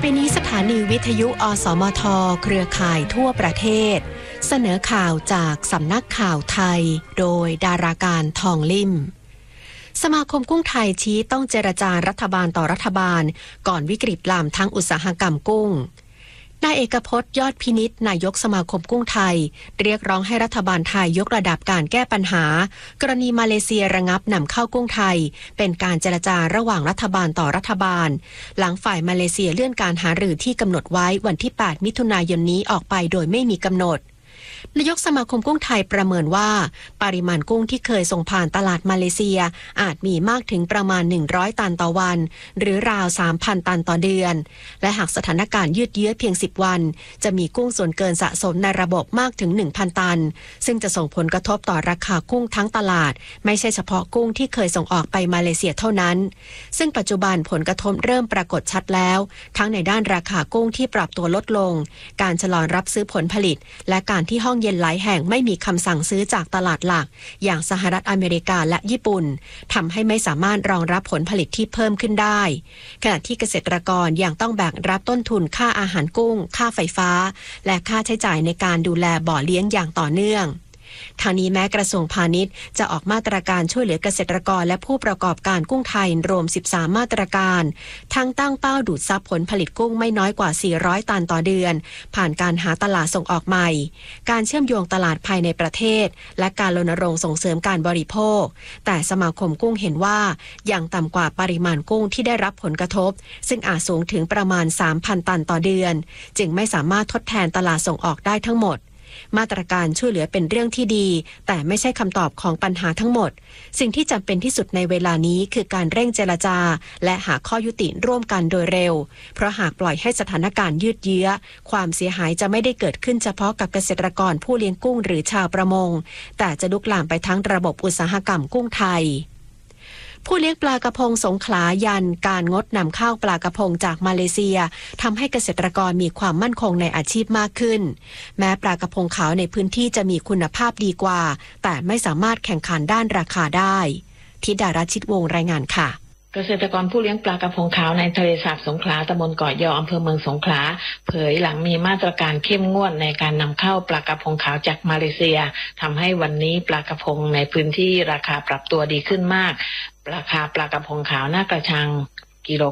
นี้สถานีวิทยุอสมทเครือข่ายทั่วประเทศเสนอข่าวจากสำนักข่าวไทยโดยดาราการทองลิ่มสมาคมกุ้งไทยชี้ต้องเจรจารัฐบาลต่อรัฐบาลก่อนวิกฤตลามทั้งอุตสาหกรรมกุ้งนายเอกพจน์ยอดพินิจนายกสมาคมกุ้งไทยเรียกร้องให้รัฐบาลไทยยกระดับการแก้ปัญหากรณีมาเลเซียระงับนำเข้ากุ้งไทยเป็นการเจรจาระหว่างรัฐบาลต่อรัฐบาลหลังฝ่ายมาเลเซียเลื่อนการหารือที่กำหนดไว้วันที่ 8 มิถุนายนนี้ออกไปโดยไม่มีกำหนดนายกสมาคมกุ้งไทยประเมินว่าปริมาณกุ้งที่เคยส่งผ่านตลาดมาเลเซียอาจมีมากถึงประมาณ100ตันต่อวันหรือราว 3,000 ตันต่อเดือนและหากสถานการณ์ยืดเยื้อเพียง10วันจะมีกุ้งส่วนเกินสะสมในระบบมากถึง 1,000 ตันซึ่งจะส่งผลกระทบต่อราคากุ้งทั้งตลาดไม่ใช่เฉพาะกุ้งที่เคยส่งออกไปมาเลเซียเท่านั้นซึ่งปัจจุบันผลกระทบเริ่มปรากฏชัดแล้วทั้งในด้านราคากุ้งที่ปรับตัวลดลงการชะลอรับซื้อผลผลิตและการที่ห้องเย็นหลายแห่งไม่มีคำสั่งซื้อจากตลาดหลักอย่างสหรัฐอเมริกาและญี่ปุ่นทำให้ไม่สามารถรองรับผลผลิตที่เพิ่มขึ้นได้ขณะที่เกษตรกรยังต้องแบกรับต้นทุนค่าอาหารกุ้งค่าไฟฟ้าและค่าใช้จ่ายในการดูแลบ่อเลี้ยงอย่างต่อเนื่องทางนี้แม้กระทรวงพาณิชย์จะออกมาตรการช่วยเหลือเกษตรกรและผู้ประกอบการกุ้งไทยรวม13มาตรการทั้งตั้งเป้าดูดซับผลผลิตกุ้งไม่น้อยกว่า400ตันต่อเดือนผ่านการหาตลาดส่งออกใหม่การเชื่อมโยงตลาดภายในประเทศและการรณรงค์ส่งเสริมการบริโภคแต่สมาคมกุ้งเห็นว่ายังต่ำกว่าปริมาณกุ้งที่ได้รับผลกระทบซึ่งอาจสูงถึงประมาณ 3,000 ตันต่อเดือนจึงไม่สามารถทดแทนตลาดส่งออกได้ทั้งหมดมาตรการช่วยเหลือเป็นเรื่องที่ดีแต่ไม่ใช่คำตอบของปัญหาทั้งหมดสิ่งที่จำเป็นที่สุดในเวลานี้คือการเร่งเจรจาและหาข้อยุติร่วมกันโดยเร็วเพราะหากปล่อยให้สถานการณ์ยืดเยื้อความเสียหายจะไม่ได้เกิดขึ้นเฉพาะกับเกษตรกรผู้เลี้ยงกุ้งหรือชาวประมงแต่จะลุกลามไปทั้งระบบอุตสาหกรรมกุ้งไทยผู้เลี้ยงปลากระพงสงขลายันการงดนำเข้าปลากระพงจากมาเลเซียทำให้เกษตรกรมีความมั่นคงในอาชีพมากขึ้นแม้ปลากระพงขาวในพื้นที่จะมีคุณภาพดีกว่าแต่ไม่สามารถแข่งขันด้านราคาได้ธิดารัชชิตวงศ์รายงานค่ะเกษตรกรผู้เลี้ยงปลากระพงขาวในทะเลสาบสงขลาตำบลเกาะยออำเภอเมืองสงขลาเผยหลังมีมาตรการเข้มงวดในการนำเข้าปลากระพงขาวจากมาเลเซียทำให้วันนี้ปลากระพงในพื้นที่ราคาปรับตัวดีขึ้นมากราคาปลากระพงขาวหน้ากระชังกิโล